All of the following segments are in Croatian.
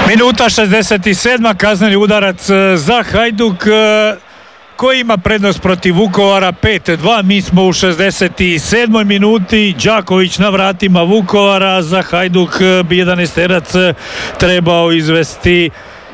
Minuta 67. kazneni udarac za Hajduk koji ima prednost protiv Vukovara 5-2. Mi smo u 67. minuti. Đaković na vratima Vukovara. Za Hajduk bi 11-terac trebao izvesti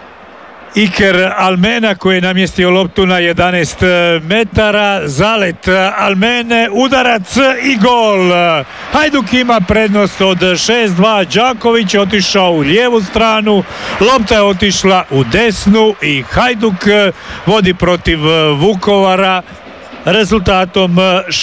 Iker Almena koji je namjestio loptu na 11 metara. Zalet Almene, udarac i gol. Hajduk ima prednost od 6-2. Đaković je otišao u lijevu stranu, lopta je otišla u desnu i Hajduk vodi protiv Vukovara rezultatom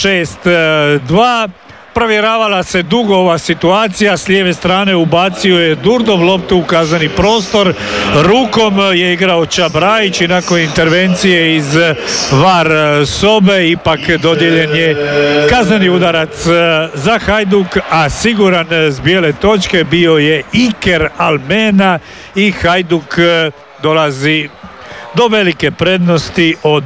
6-2. Provjeravala se dugo ova situacija, s lijeve strane ubacio je Durdov loptu u kazneni prostor, rukom je igrao Čabrajić i nakon intervencije iz VAR sobe ipak dodijeljen je kazneni udarac za Hajduk, a siguran s bijele točke bio je Iker Almena i Hajduk dolazi do velike prednosti od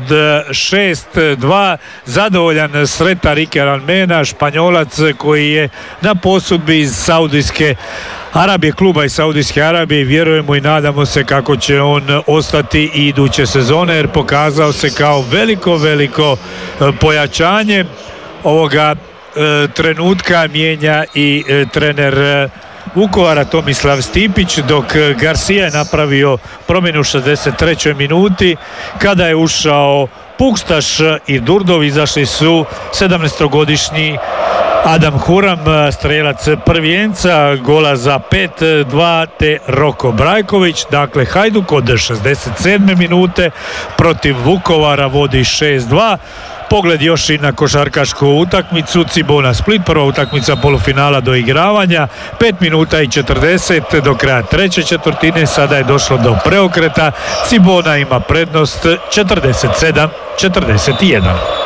6-2. Zadovoljan, sretan Iker Almena, Španjolac koji je na posudbi iz Saudijske Arabije, kluba iz Saudijske Arabije. Vjerujemo i nadamo se kako će on ostati i iduće sezone, jer pokazao se kao veliko pojačanje. Ovoga trenutka mijenja i trener Vukovara Tomislav Stipić, dok Garcia je napravio promjenu u 63. minuti kada je ušao Pukstaš i Durdov. Izašli su 17-godišnji Adam Huram, strelac prvijenca, gola za 5-2, te Roko Brajković. Dakle, Hajduk od 67. minute protiv Vukovara vodi 6-2. Pogled još i na košarkašku utakmicu Cibona Split, prva utakmica polufinala do igravanja, 5 minuta i 40 do kraja treće četvrtine. Sada je došlo do preokreta, Cibona ima prednost 47-41.